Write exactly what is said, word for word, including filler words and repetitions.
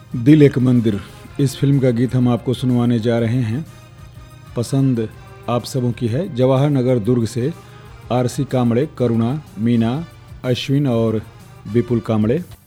दिल एक मंदिर, इस फिल्म का गीत हम आपको सुनवाने जा रहे हैं। पसंद आप सबों की है। जवाहर नगर दुर्ग से आरसी कांबड़े, करुणा, मीना, अश्विन और विपुल कांबड़े।